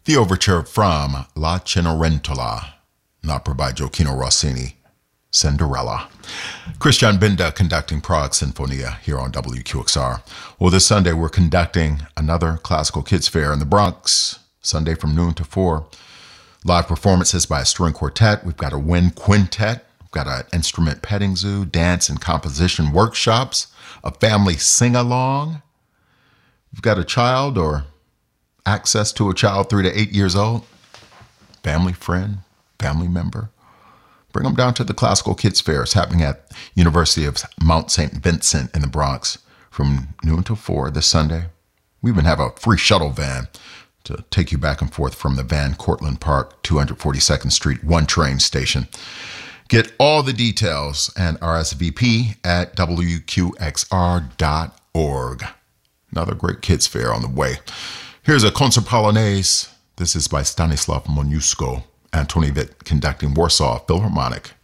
The overture from La Cenerentola, an opera by Gioacchino Rossini, Cinderella. Christian Binda conducting Prague Sinfonia here on WQXR. Well, this Sunday we're conducting another classical kids fair in the Bronx, Sunday from noon to 4. Live performances by a string quartet. We've got a wind quintet. We've got an instrument petting zoo, dance and composition workshops, a family sing-along. We've got a child or access to a child 3 to 8 years old, family friend, family member. Bring them down to the Classical Kids Fair. It's happening at University of Mount St. Vincent in the Bronx from noon to 4 this Sunday. We even have a free shuttle van to take you back and forth from the Van Cortlandt Park, 242nd Street, one train station. Get all the details and RSVP at WQXR.org. Another great kids fair on the way. Here's a Concert Polonaise. This is by Stanislav Moniuszko. Antoni Witt conducting Warsaw Philharmonic.